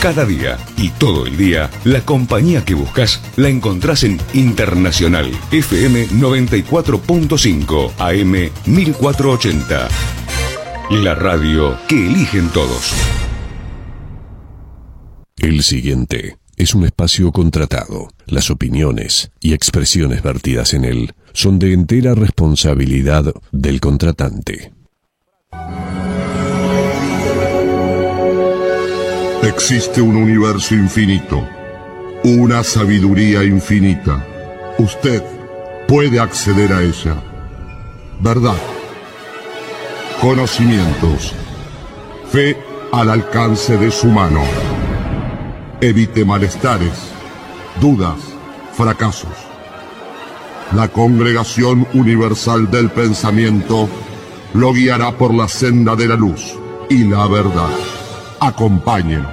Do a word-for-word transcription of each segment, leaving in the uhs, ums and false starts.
Cada día y todo el día, la compañía que buscas la encontrás en Internacional F M noventa y cuatro punto cinco A M mil cuatrocientos ochenta. La radio que eligen todos. El siguiente es un espacio contratado. Las opiniones y expresiones vertidas en él son de entera responsabilidad del contratante. Existe un universo infinito, una sabiduría infinita. Usted puede acceder a ella. Verdad, conocimientos, fe al alcance de su mano. Evite malestares, dudas, fracasos. La Congregación Universal del Pensamiento lo guiará por la senda de la luz y la verdad. Acompáñenos.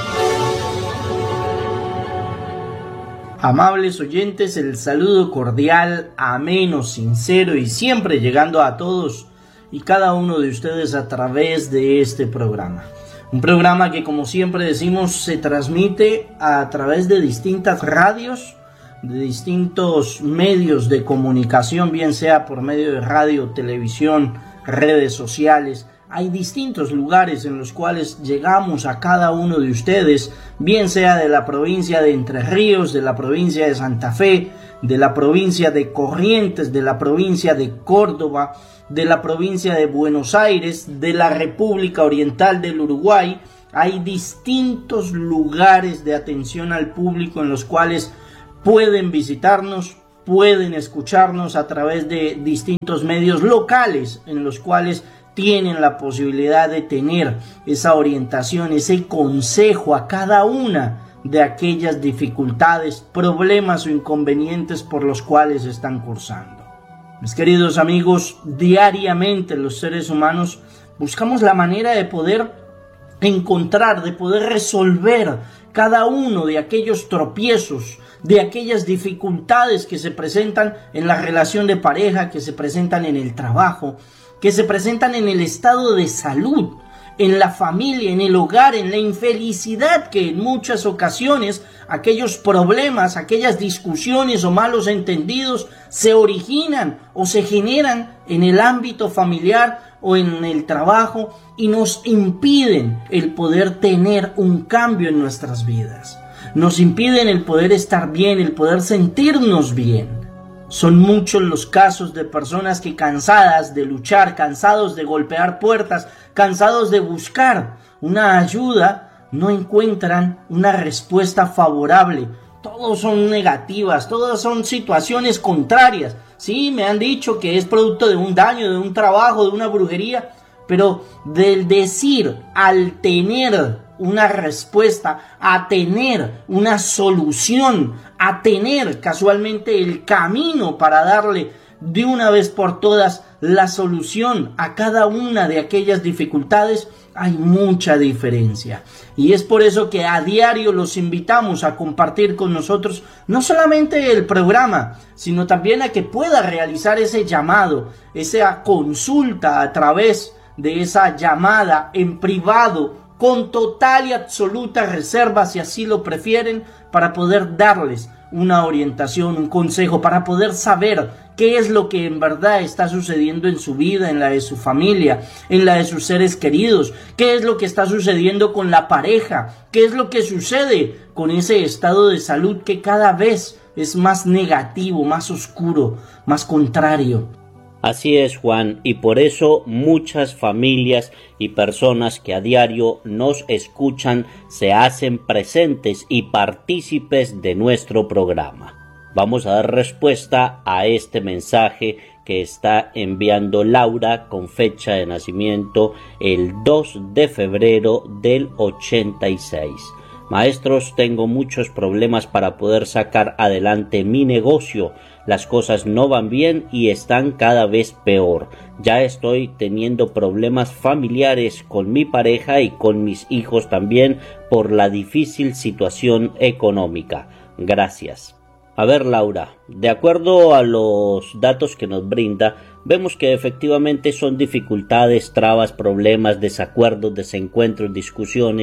Amables oyentes, el saludo cordial, ameno, sincero y siempre llegando a todos y cada uno de ustedes a través de este programa. Un programa que, como siempre decimos, se transmite a través de distintas radios, de distintos medios de comunicación, bien sea por medio de radio, televisión, redes sociales. Hay distintos lugares en los cuales llegamos a cada uno de ustedes, bien sea de la provincia de Entre Ríos, de la provincia de Santa Fe, de la provincia de Corrientes, de la provincia de Córdoba, de la provincia de Buenos Aires, de la República Oriental del Uruguay. Hay distintos lugares de atención al público en los cuales pueden visitarnos, pueden escucharnos a través de distintos medios locales en los cuales tienen la posibilidad de tener esa orientación, ese consejo a cada una de aquellas dificultades, problemas o inconvenientes por los cuales están cursando. Mis queridos amigos, diariamente los seres humanos buscamos la manera de poder encontrar, de poder resolver cada uno de aquellos tropiezos, de aquellas dificultades que se presentan en la relación de pareja, que se presentan en el trabajo, que se presentan en el estado de salud, en la familia, en el hogar, en la infelicidad que en muchas ocasiones aquellos problemas, aquellas discusiones o malos entendidos se originan o se generan en el ámbito familiar o en el trabajo y nos impiden el poder tener un cambio en nuestras vidas. Nos impiden el poder estar bien, el poder sentirnos bien. Son muchos los casos de personas que, cansadas de luchar, cansados de golpear puertas, cansados de buscar una ayuda, no encuentran una respuesta favorable. Todos son negativas, todas son situaciones contrarias. Sí, me han dicho que es producto de un daño, de un trabajo, de una brujería, pero del decir al tener una respuesta, a tener una solución, a tener casualmente el camino para darle de una vez por todas la solución a cada una de aquellas dificultades, hay mucha diferencia. Y es por eso que a diario los invitamos a compartir con nosotros no solamente el programa, sino también a que pueda realizar ese llamado, esa consulta a través de esa llamada en privado, con total y absoluta reserva, si así lo prefieren, para poder darles una orientación, un consejo, para poder saber qué es lo que en verdad está sucediendo en su vida, en la de su familia, en la de sus seres queridos, qué es lo que está sucediendo con la pareja, qué es lo que sucede con ese estado de salud que cada vez es más negativo, más oscuro, más contrario. Así es, Juan, y por eso muchas familias y personas que a diario nos escuchan se hacen presentes y partícipes de nuestro programa. Vamos a dar respuesta a este mensaje que está enviando Laura con fecha de nacimiento el dos de febrero del ochenta y seis. Maestros, tengo muchos problemas para poder sacar adelante mi negocio. Las cosas no van bien y están cada vez peor. Ya estoy teniendo problemas familiares con mi pareja y con mis hijos también por la difícil situación económica. Gracias. A ver, Laura, de acuerdo a los datos que nos brinda, vemos que efectivamente son dificultades, trabas, problemas, desacuerdos, desencuentros, discusiones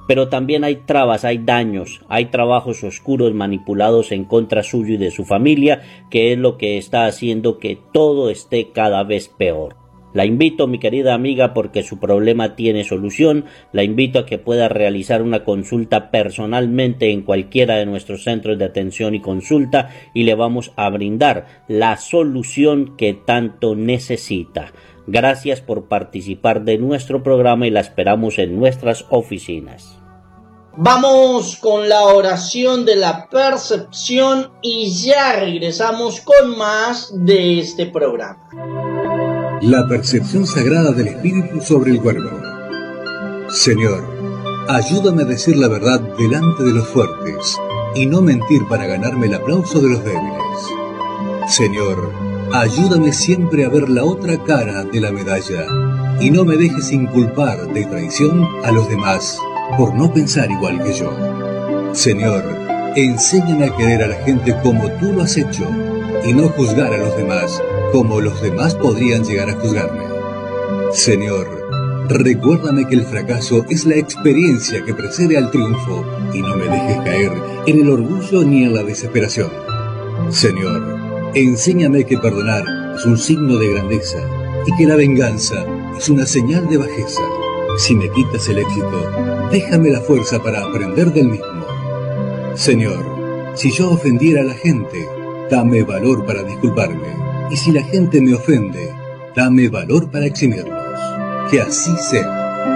Pero también hay trabas, hay daños, hay trabajos oscuros manipulados en contra suyo y de su familia, que es lo que está haciendo que todo esté cada vez peor. La invito, mi querida amiga, porque su problema tiene solución. La invito a que pueda realizar una consulta personalmente en cualquiera de nuestros centros de atención y consulta y le vamos a brindar la solución que tanto necesita. Gracias por participar de nuestro programa y la esperamos en nuestras oficinas. Vamos con la oración de la percepción y ya regresamos con más de este programa. La percepción sagrada del espíritu sobre el cuerpo. Señor, ayúdame a decir la verdad delante de los fuertes y no mentir para ganarme el aplauso de los débiles. Señor, ayúdame siempre a ver la otra cara de la medalla y no me dejes inculpar de traición a los demás por no pensar igual que yo. Señor, enséñame a querer a la gente como tú lo has hecho y no juzgar a los demás como los demás podrían llegar a juzgarme. Señor, recuérdame que el fracaso es la experiencia que precede al triunfo y no me dejes caer en el orgullo ni en la desesperación. Señor, enséñame que perdonar es un signo de grandeza y que la venganza es una señal de bajeza. Si me quitas el éxito, déjame la fuerza para aprender del mismo. Señor, si yo ofendiera a la gente, dame valor para disculparme. Y si la gente me ofende, dame valor para eximirlos. Que así sea.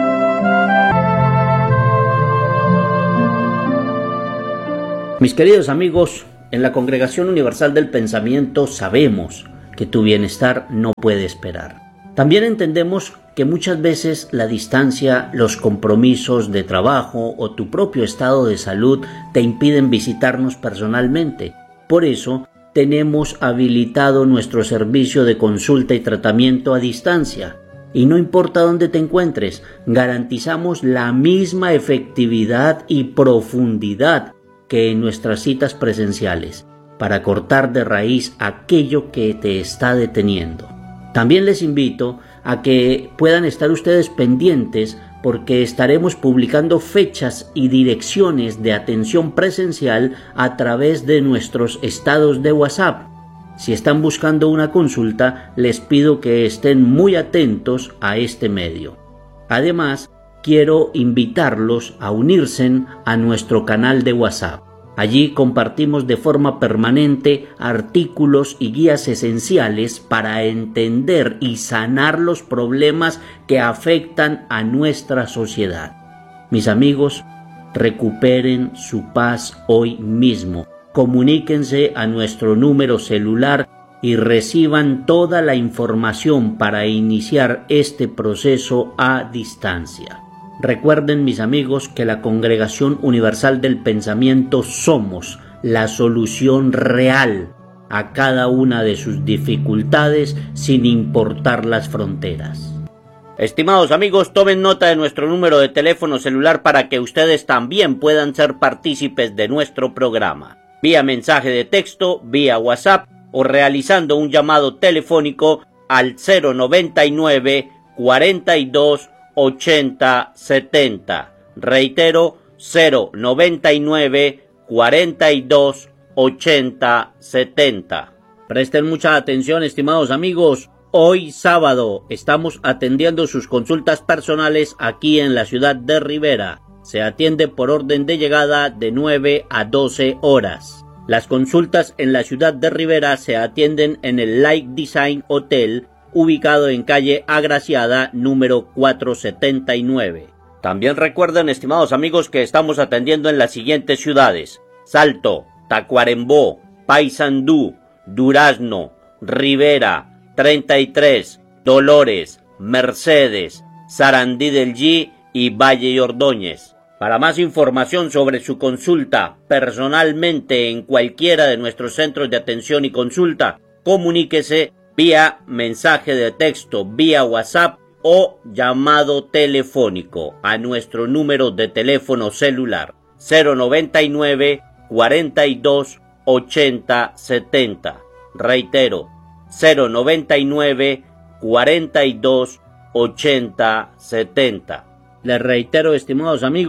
Mis queridos amigos, en la Congregación Universal del Pensamiento sabemos que tu bienestar no puede esperar. También entendemos que muchas veces la distancia, los compromisos de trabajo o tu propio estado de salud te impiden visitarnos personalmente. Por eso, tenemos habilitado nuestro servicio de consulta y tratamiento a distancia. Y no importa dónde te encuentres, garantizamos la misma efectividad y profundidad que en nuestras citas presenciales, para cortar de raíz aquello que te está deteniendo. También les invito a que puedan estar ustedes pendientes porque estaremos publicando fechas y direcciones de atención presencial a través de nuestros estados de WhatsApp. Si están buscando una consulta, les pido que estén muy atentos a este medio. Además, quiero invitarlos a unirse a nuestro canal de WhatsApp. Allí compartimos de forma permanente artículos y guías esenciales para entender y sanar los problemas que afectan a nuestra sociedad. Mis amigos, recuperen su paz hoy mismo. Comuníquense a nuestro número celular y reciban toda la información para iniciar este proceso a distancia. Recuerden, mis amigos, que la Congregación Universal del Pensamiento somos la solución real a cada una de sus dificultades sin importar las fronteras. Estimados amigos, tomen nota de nuestro número de teléfono celular para que ustedes también puedan ser partícipes de nuestro programa. Vía mensaje de texto, vía WhatsApp o realizando un llamado telefónico al cero noventa y nueve, cuarenta y dos, ochenta, setenta. Reitero, cero noventa y nueve, cuarenta y dos, ochenta, setenta. Presten mucha atención, estimados amigos. Hoy sábado estamos atendiendo sus consultas personales aquí en la ciudad de Rivera. Se atiende por orden de llegada de nueve a doce horas. Las consultas en la ciudad de Rivera se atienden en el Light Design Hotel, ubicado en calle Agraciada, número cuatrocientos setenta y nueve. También recuerden, estimados amigos, que estamos atendiendo en las siguientes ciudades: Salto, Tacuarembó, Paysandú, Durazno, Rivera, treinta y tres, Dolores, Mercedes, Sarandí del G y Valle y Ordóñez. Para más información sobre su consulta personalmente en cualquiera de nuestros centros de atención y consulta, comuníquese vía mensaje de texto, vía WhatsApp o llamado telefónico a nuestro número de teléfono celular cero noventa y nueve, cuarenta y dos, ochenta, setenta. Reitero, cero noventa y nueve, cuarenta y dos, ochenta, setenta. Les reitero, estimados amigos,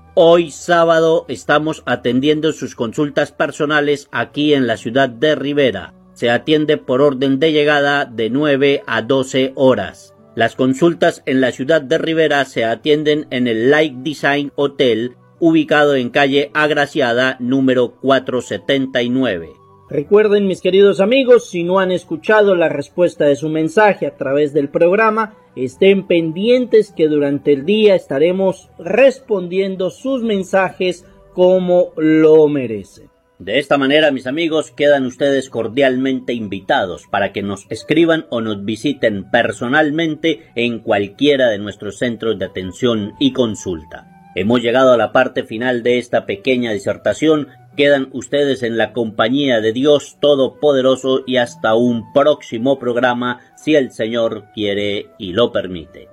Hoy sábado estamos atendiendo sus consultas personales aquí en la ciudad de Rivera. Se atiende por orden de llegada de nueve a doce horas. Las consultas en la ciudad de Rivera se atienden en el Light Design Hotel, ubicado en calle Agraciada número cuatrocientos setenta y nueve. Recuerden, mis queridos amigos, si no han escuchado la respuesta de su mensaje a través del programa, estén pendientes que durante el día estaremos respondiendo sus mensajes como lo merecen. De esta manera, mis amigos, quedan ustedes cordialmente invitados para que nos escriban o nos visiten personalmente en cualquiera de nuestros centros de atención y consulta. Hemos llegado a la parte final de esta pequeña disertación. Quedan ustedes en la compañía de Dios Todopoderoso y hasta un próximo programa, si el Señor quiere y lo permite.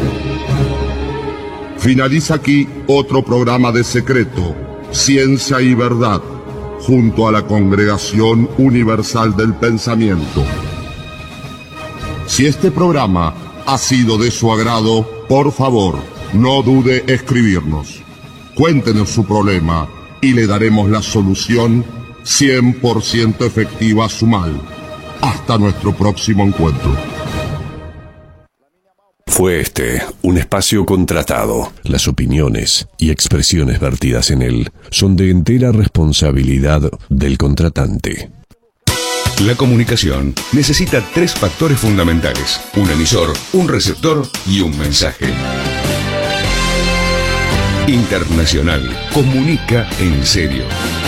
Finaliza aquí otro programa de Secreto, Ciencia y Verdad, junto a la Congregación Universal del Pensamiento. Si este programa ha sido de su agrado, por favor, no dude escribirnos. Cuéntenos su problema y le daremos la solución cien por ciento efectiva a su mal. Hasta nuestro próximo encuentro. Fue este un espacio contratado. Las opiniones y expresiones vertidas en él son de entera responsabilidad del contratante. La comunicación necesita tres factores fundamentales: un emisor, un receptor y un mensaje. Internacional comunica en serio.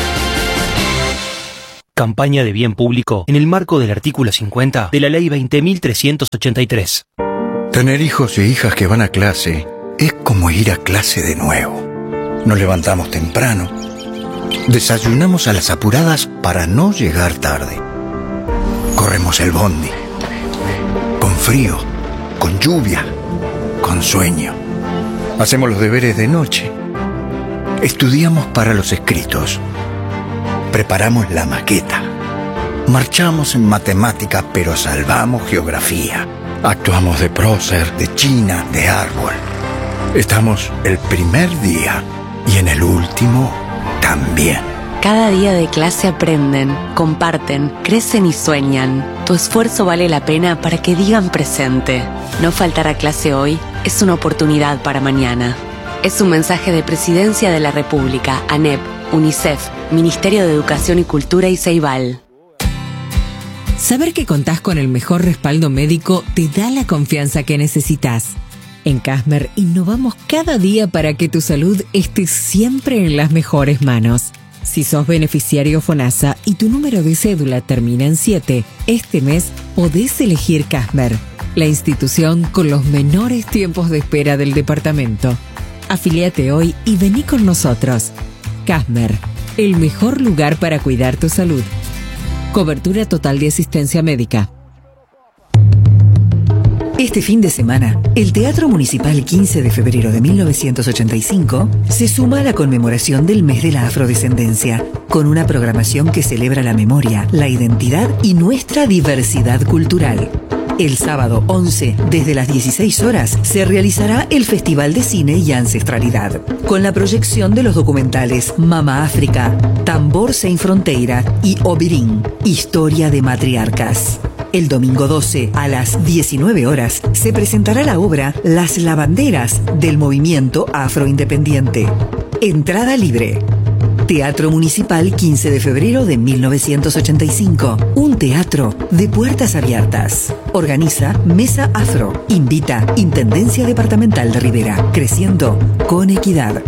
Campaña de bien público en el marco del artículo cincuenta de la Ley veinte mil trescientos ochenta y tres. Tener hijos e hijas que van a clase es como ir a clase de nuevo. Nos levantamos temprano, desayunamos a las apuradas para no llegar tarde. Corremos el bondi, con frío, con lluvia, con sueño. Hacemos los deberes de noche. Estudiamos para los escritos. Preparamos la maqueta. Marchamos en matemática, pero salvamos geografía. Actuamos de prócer, de china, de árbol. Estamos el primer día y en el último también. Cada día de clase aprenden, comparten, crecen y sueñan. Tu esfuerzo vale la pena para que digan presente. No faltar a clase hoy es una oportunidad para mañana. Es un mensaje de Presidencia de la República, ANEP, UNICEF, Ministerio de Educación y Cultura y Ceibal. Saber que contás con el mejor respaldo médico te da la confianza que necesitas. En Casmer innovamos cada día para que tu salud esté siempre en las mejores manos. Si sos beneficiario FONASA y tu número de cédula termina en siete, este mes podés elegir Casmer, la institución con los menores tiempos de espera del departamento. Afiliate hoy y vení con nosotros. Casmer, el mejor lugar para cuidar tu salud. Cobertura total de asistencia médica. Este fin de semana, el Teatro Municipal quince de febrero de mil novecientos ochenta y cinco se suma a la conmemoración del mes de la afrodescendencia, con una programación que celebra la memoria, la identidad y nuestra diversidad cultural. El sábado once, desde las dieciséis horas, se realizará el Festival de Cine y Ancestralidad, con la proyección de los documentales Mama África, Tambor Sem Fronteira y Obirin, Historia de Matriarcas. El domingo doce, a las diecinueve horas, se presentará la obra Las Lavanderas del Movimiento Afroindependiente. Entrada libre. Teatro Municipal quince de febrero de mil novecientos ochenta y cinco. Un teatro de puertas abiertas. Organiza Mesa Afro. Invita Intendencia Departamental de Rivera. Creciendo con equidad.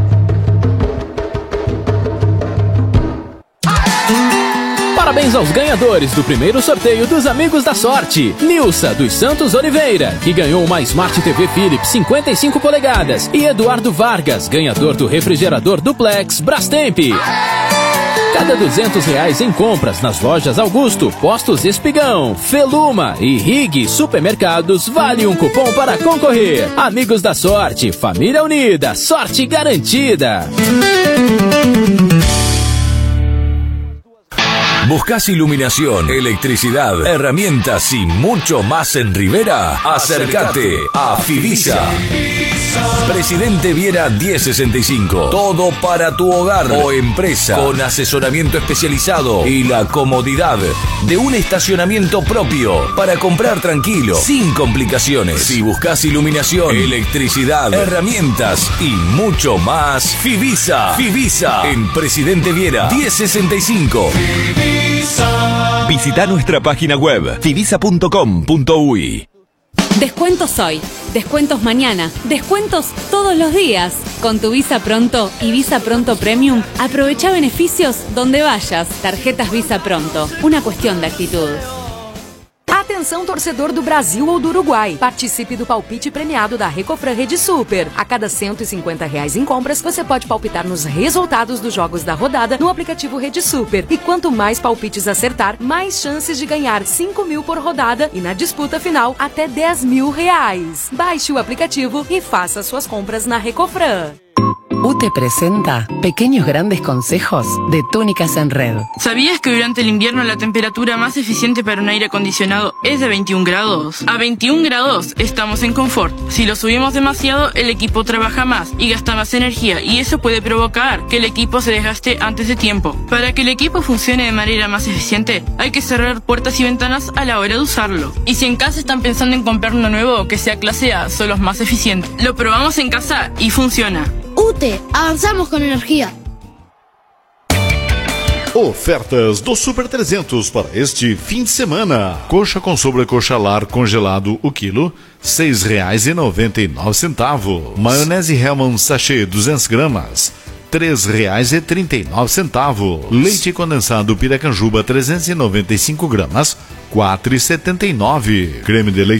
Parabéns aos ganhadores do primeiro sorteio dos Amigos da Sorte. Nilsa dos Santos Oliveira, que ganhou uma Smart T V Philips cinquenta e cinco polegadas. E Eduardo Vargas, ganhador do refrigerador Duplex Brastemp. Cada duzentos reais em compras nas lojas Augusto, Postos Espigão, Feluma e Rig Supermercados vale um cupom para concorrer. Amigos da Sorte, família unida, sorte garantida. ¿Buscas iluminación, electricidad, herramientas y mucho más en Rivera? Acércate a Fivisa. Presidente Viera diez sesenta y cinco. Todo para tu hogar o empresa, con asesoramiento especializado y la comodidad de un estacionamiento propio para comprar tranquilo, sin complicaciones. Si buscas iluminación, electricidad, herramientas y mucho más, Fivisa. Fivisa en Presidente Viera diez sesenta y cinco. Fivisa. Visita nuestra página web fivisa punto com punto uy. Descuentos hoy, descuentos mañana, descuentos todos los días. Con tu Visa Pronto y Visa Pronto Premium, aprovecha beneficios donde vayas. Tarjetas Visa Pronto, una cuestión de actitud. Atenção, torcedor do Brasil ou do Uruguai. Participe do palpite premiado da Recofran Rede Super. A cada cento e cinquenta reais em compras, você pode palpitar nos resultados dos jogos da rodada no aplicativo Rede Super. E quanto mais palpites acertar, mais chances de ganhar cinco mil por rodada e na disputa final, até dez mil reais. Baixe o aplicativo e faça suas compras na Recofran. U T E presenta Pequeños Grandes Consejos de Túnicas en Red. ¿Sabías que durante el invierno la temperatura más eficiente para un aire acondicionado es de veintiún grados? A veintiún grados estamos en confort. Si lo subimos demasiado, el equipo trabaja más y gasta más energía, y eso puede provocar que el equipo se desgaste antes de tiempo. Para que el equipo funcione de manera más eficiente, hay que cerrar puertas y ventanas a la hora de usarlo. Y si en casa están pensando en comprar uno nuevo que sea clase A, son los más eficientes. Lo probamos en casa y funciona. U T E, avançamos com energia. Ofertas do Super trezentos para este fim de semana. Coxa com sobrecoxa lar congelado o quilo, seis reais e noventa e nove centavos. Maionese Hellmann's sachê duzentas gramas, três reais e trinta e nove centavos. Leite condensado Piracanjuba trezentos e noventa e cinco gramas, quatro reais e setenta e nove centavos. Creme de leite